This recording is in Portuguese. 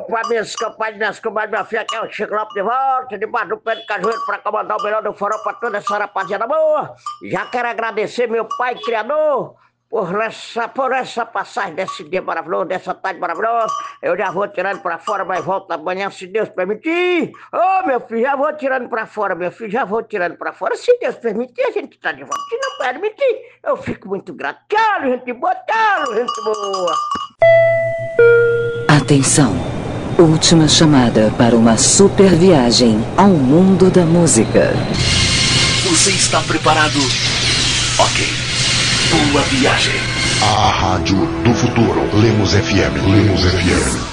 para minhas campanhas, comadre, minha filha, que é o Chico Lopes de volta, debaixo do pé do cajueiro, para comandar o melhor do forró para toda essa rapaziada boa. Já quero agradecer meu pai criador por essa passagem desse dia maravilhoso, dessa tarde maravilhosa. Eu já vou tirando para fora, mas volto amanhã, se Deus permitir. Ô, meu filho, já vou tirando para fora, meu filho, já vou tirando para fora. Se Deus permitir, a gente tá de volta. Se não permitir, eu fico muito grato. Tchau, gente boa, tchau, gente boa. Atenção! Última chamada para uma super viagem ao mundo da música. Você está preparado? Ok. Boa viagem. A rádio do futuro. Lemos FM. Lemos FM.